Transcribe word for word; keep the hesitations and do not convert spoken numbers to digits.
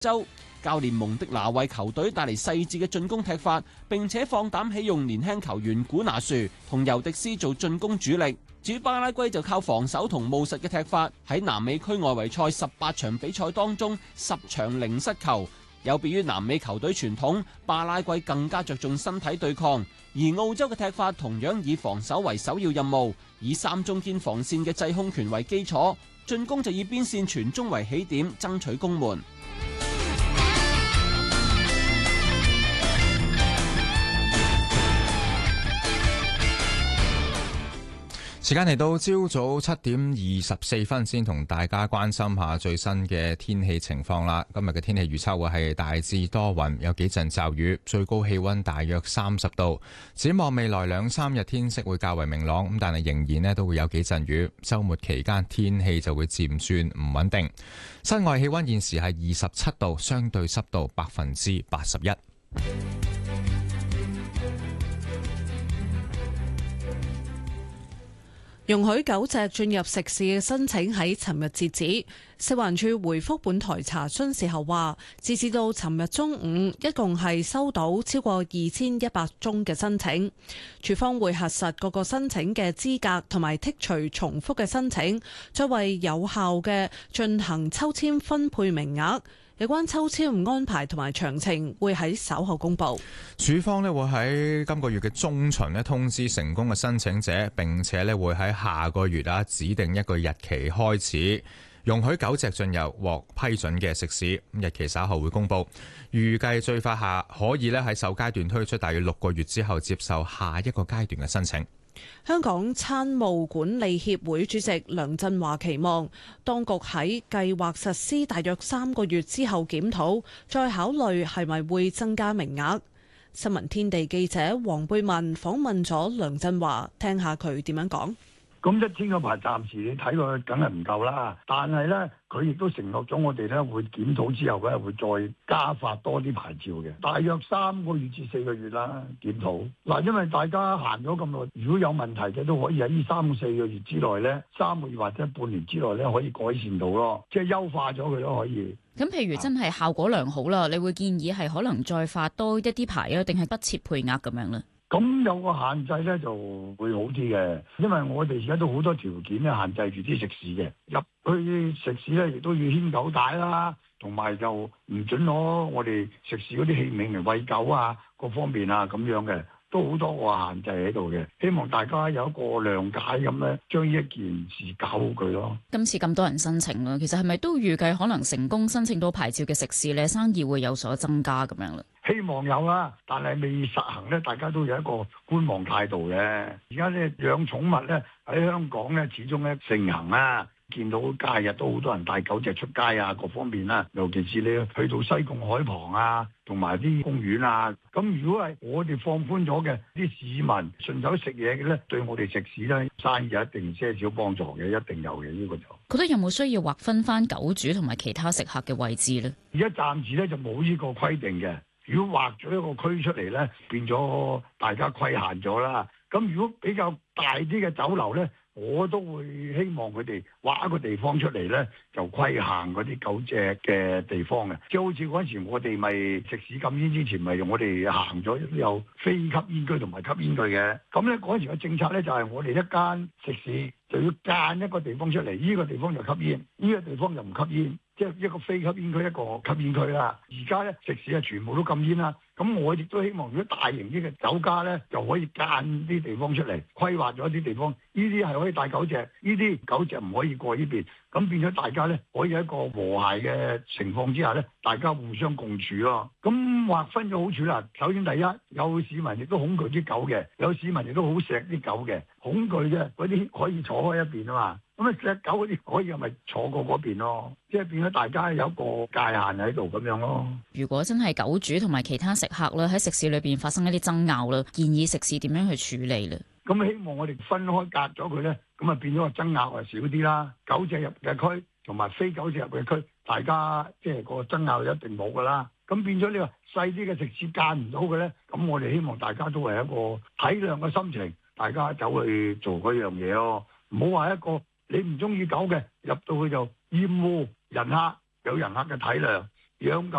洲。教練蒙迪拿為球隊帶嚟細緻嘅進攻踢法，並且放膽起用年輕球員古拿樹同尤迪斯做進攻主力。至於巴拉圭就靠防守同務實嘅踢法，喺南美區外圍賽十八場比賽當中十場零失球。有別於南美球隊傳統，巴拉圭更加着重身體對抗，而澳洲嘅踢法同樣以防守為首要任務，以三中堅防線嘅制空權為基礎，進攻就以邊線傳中為起點，爭取攻門。 時間嚟到朝早七點二十四分，先同大家關心下最新嘅天氣情況啦。今日嘅天氣預測會係大致多雲，有幾陣驟雨，最高氣溫大約三十度。展望未來兩三日天色會較為明朗，咁但係仍然呢都會有幾陣雨。週末期間天氣就會漸轉唔穩定。室外氣溫現時係二十七度，相對濕度百分之八十一。 容許狗隻進入食肆嘅申請喺尋日截止。食環署回覆本台查詢時候話，截至到尋日中午，一共係收到超過二千一百宗嘅申請。署方會核實各個申請嘅資格同埋剔除重複嘅申請，再為有效嘅進行抽籤分配名額。有關抽籤安排同埋詳情會喺稍後公布。 署方咧會喺今個月嘅中旬咧通知成功嘅申請者，並且咧會喺下個月啊指定一個日期開始容許狗隻進入獲批准嘅食肆，日期稍後會公布。預計最快下可以咧喺首階段推出，大約六個月之後接受下一個階段嘅申請。 香港餐務管理協會主席梁振華期望當局喺計劃實施大約三個月之後檢討，再考慮係咪會增加名額。新聞天地記者黃貝文訪問咗梁振華，聽下佢點樣講。 咁一千個牌暫時你睇落去梗係唔夠啦，但係咧佢亦都承諾咗我哋咧會檢討之後咧會再加發多啲牌照嘅，大約三個月至四個月啦檢討。嗱，因為大家行咗咁耐，如果有問題嘅都可以喺呢三四個月之內咧，三個月或者半年之內咧可以改善到咯，即係優化咗佢都可以。 咁譬如真係效果良好啦，你會建議係可能再發多一啲牌啊，定係不設配額咁樣咧？ 咁有個限制咧就會好啲嘅，因為我哋而家都好多條件咧限制住啲食肆嘅，入去食肆咧亦都要牽狗帶啦，同埋就唔准攞我哋食肆嗰啲器皿嚟餵狗啊，各方面啊咁樣嘅，都好多個限制喺度嘅。希望大家有一個諒解咁咧，將呢一件事搞好佢咯。 今次咁多人申請啦，其實係咪都預計可能成功申請到牌照嘅食肆咧，生意會有所增加咁樣咧？ 希望有啦，但係未實行咧，大家都有一個觀望態度嘅。而家咧養寵物咧喺香港咧始終咧盛行啦，見到假日都好多人帶狗隻出街啊，各方面啦，尤其是你去到西貢海旁啊，同埋啲公園啊，咁如果係我哋放寬咗嘅，啲市民順手食嘢嘅咧，對我哋食肆咧生意有一定些少幫助嘅，一定有嘅呢個就。 覺得有冇需要劃分翻狗主同埋其他食客嘅位置咧？ 而家暫時咧就冇呢個規定嘅。如果劃咗一個區出嚟咧，變咗大家規限咗啦。咁如果比較大啲嘅酒樓咧，我都會希望佢哋劃一個地方出嚟咧，就規限嗰啲狗隻嘅地方嘅。即係好似嗰陣時我哋咪食肆禁煙之前，咪我哋行咗有非吸煙區同埋吸煙區嘅。咁咧嗰陣時嘅政策咧就係我哋一間食肆就要間一個地方出嚟，呢個地方就吸煙，呢個地方就唔吸煙。即係一個非吸煙區，一個吸煙區啦。而家咧食肆啊，全部都禁煙啦。咁我亦都希望，如果大型啲嘅酒家咧，就可以間啲地方出嚟，規劃咗啲地方。呢啲係可以帶狗隻，呢啲狗隻唔可以過呢邊。咁變咗大家咧，可以喺一個和諧嘅情況之下咧，大家互相共處咯。咁劃分咗好處啦。首先第一，有市民亦都恐懼啲狗嘅，有市民亦都好錫啲狗嘅。恐懼嘅嗰啲可以坐開一邊啊嘛。咁啊，隻狗嗰啲可以係咪坐過嗰邊咯？即係變咗大家有一個界限喺度咁樣咯。 如果真係狗主同埋其他食客咧喺食肆裏邊發生一啲爭拗啦，建議食肆點樣去處理咧？咁希望我哋分開隔咗佢咧，咁啊變咗個爭拗啊少啲啦。狗隻入嘅區同埋非狗隻入嘅區，大家即係個爭拗一定冇噶啦。咁變咗呢個細啲嘅食肆間唔到嘅咧，咁我哋希望大家都係一個體諒嘅心情，大家走去做嗰樣嘢咯。唔好話一個你唔中意狗嘅入到去就厭惡人客，有人客嘅體諒， 養狗